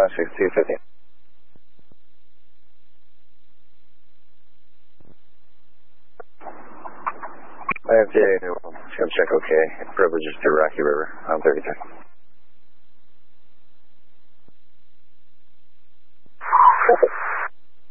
6250. FTA, just gonna check okay. Privileges to Rocky River on 33.